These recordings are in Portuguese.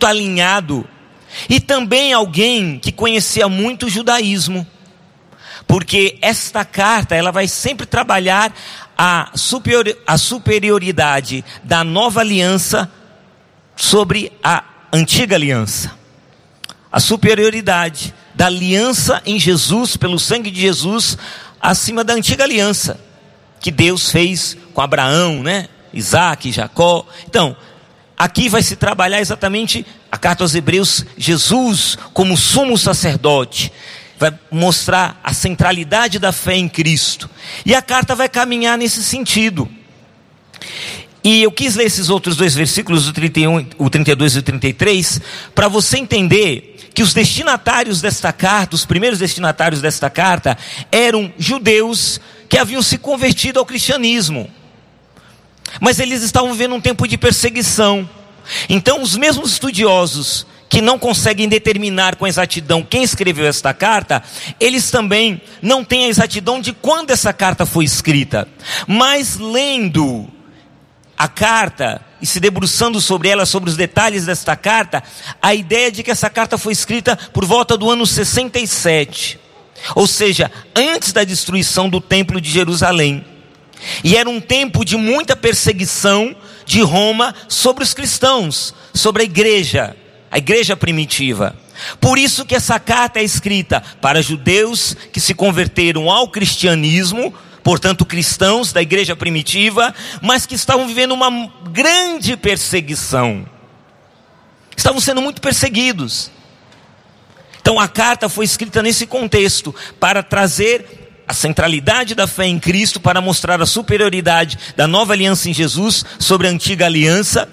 muito alinhado, e também alguém que conhecia muito o judaísmo, porque esta carta ela vai sempre trabalhar a superioridade da nova aliança sobre a antiga aliança, a superioridade da aliança em Jesus, pelo sangue de Jesus, acima da antiga aliança que Deus fez com Abraão, né? Isaac, Jacó. Então, aqui vai se trabalhar exatamente a carta aos Hebreus, Jesus como sumo sacerdote, vai mostrar a centralidade da fé em Cristo, e a carta vai caminhar nesse sentido. E eu quis ler esses outros dois versículos, o 31, o 32 e o 33, para você entender que os destinatários desta carta, os primeiros destinatários desta carta, eram judeus que haviam se convertido ao cristianismo, mas eles estavam vivendo um tempo de perseguição. Então os mesmos estudiosos que não conseguem determinar com exatidão quem escreveu esta carta, eles também não têm a exatidão de quando essa carta foi escrita, mas lendo a carta e se debruçando sobre ela, sobre os detalhes desta carta, a ideia de que essa carta foi escrita por volta do ano 67, ou seja, antes da destruição do templo de Jerusalém, e era um tempo de muita perseguição de Roma sobre os cristãos, sobre a igreja primitiva. Por isso que essa carta é escrita para judeus que se converteram ao cristianismo, portanto cristãos da igreja primitiva, mas que estavam vivendo uma grande perseguição, estavam sendo muito perseguidos. Então a carta foi escrita nesse contexto, para trazer a centralidade da fé em Cristo, para mostrar a superioridade da nova aliança em Jesus sobre a antiga aliança,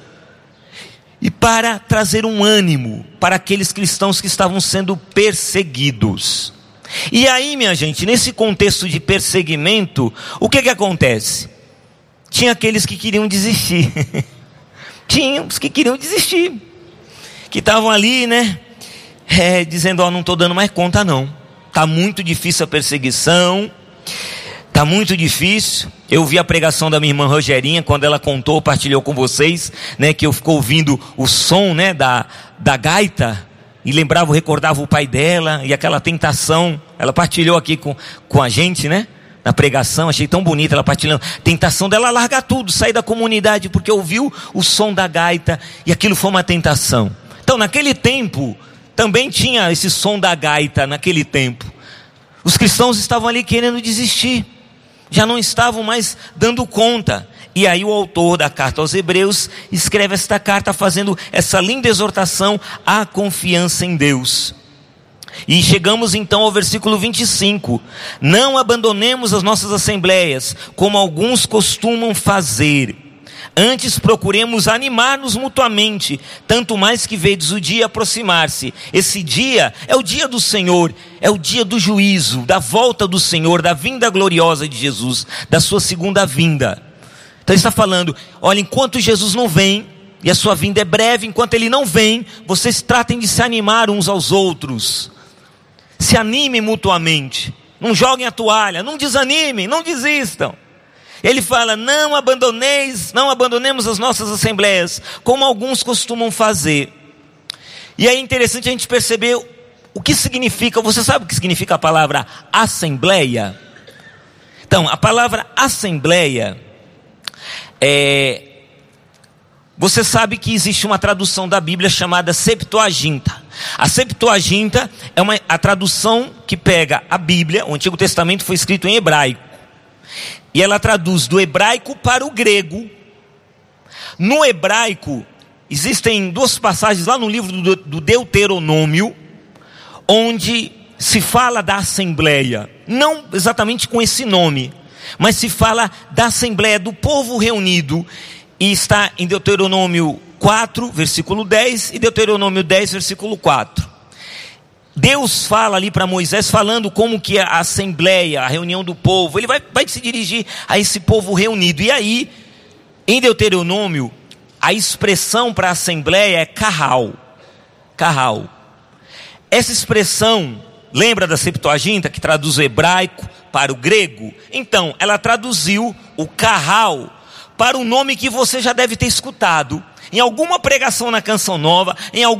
e para trazer um ânimo para aqueles cristãos que estavam sendo perseguidos. E aí, minha gente, nesse contexto de perseguimento, o que acontece? Tinha aqueles que queriam desistir. Tinha os que queriam desistir, que estavam ali, né, dizendo, não estou dando mais conta não, está muito difícil a perseguição, está muito difícil. Eu vi a pregação da minha irmã Rogerinha, quando ela contou, partilhou com vocês, né, que eu fico ouvindo o som, né, da gaita, e recordava o pai dela, e aquela tentação, ela partilhou aqui com a gente, né, na pregação, achei tão bonita ela partilhando, tentação dela largar tudo, sair da comunidade, porque ouviu o som da gaita, e aquilo foi uma tentação. Então naquele tempo, também tinha esse som da gaita, naquele tempo, os cristãos estavam ali querendo desistir, já não estavam mais dando conta. E aí o autor da carta aos Hebreus escreve esta carta fazendo essa linda exortação à confiança em Deus. E chegamos então ao versículo 25. Não abandonemos as nossas assembleias, como alguns costumam fazer. Antes procuremos animar-nos mutuamente, tanto mais que vedes o dia aproximar-se. Esse dia é o dia do Senhor, é o dia do juízo, da volta do Senhor, da vinda gloriosa de Jesus, da sua segunda vinda. Então ele está falando, olha, enquanto Jesus não vem, e a sua vinda é breve, enquanto ele não vem, vocês tratem de se animar uns aos outros. Se animem mutuamente, não joguem a toalha, não desanimem, não desistam. Ele fala, não abandonemos as nossas assembleias, como alguns costumam fazer. E é interessante a gente perceber o que significa, você sabe o que significa a palavra assembleia? Então, a palavra assembleia, você sabe que existe uma tradução da Bíblia chamada Septuaginta. A Septuaginta é a tradução que pega a Bíblia, o Antigo Testamento foi escrito em hebraico, e ela traduz do hebraico para o grego. No hebraico, existem duas passagens lá no livro do Deuteronômio, onde se fala da assembleia, não exatamente com esse nome, mas se fala da assembleia do povo reunido, e está em Deuteronômio 4, versículo 10, e Deuteronômio 10, versículo 4. Deus fala ali para Moisés, falando como que a assembleia, a reunião do povo, ele vai se dirigir a esse povo reunido. E aí, em Deuteronômio, a expressão para a assembleia é carral. Essa expressão, lembra da Septuaginta, que traduz o hebraico para o grego? Então, ela traduziu o carral para um nome que você já deve ter escutado em alguma pregação na Canção Nova, em